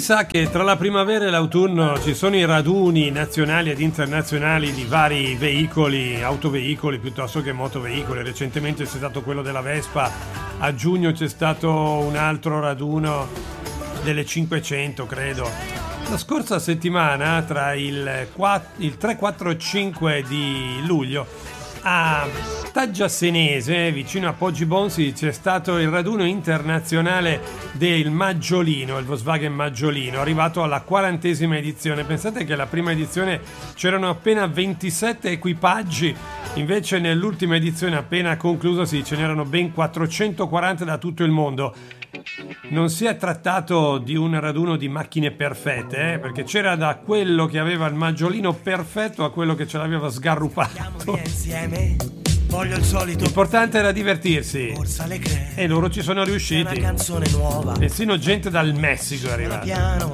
sa che tra la primavera e l'autunno ci sono i raduni nazionali ed internazionali di vari veicoli, autoveicoli piuttosto che motoveicoli. Recentemente c'è stato quello della Vespa, a giugno c'è stato un altro raduno delle 500, credo. La scorsa settimana, tra il 3, 4 e 5 di luglio, a Taggiassenese, vicino a Poggibonsi, c'è stato il raduno internazionale del Maggiolino, il Volkswagen Maggiolino, arrivato alla 40ª edizione. Pensate che alla prima edizione c'erano appena 27 equipaggi, invece nell'ultima edizione appena conclusasi ce n'erano ben 440 da tutto il mondo. Non si è trattato di un raduno di macchine perfette, perché c'era da quello che aveva il Maggiolino perfetto a quello che ce l'aveva sgarrupato. L'importante era divertirsi e loro ci sono riusciti. Persino gente dal Messico è arrivata.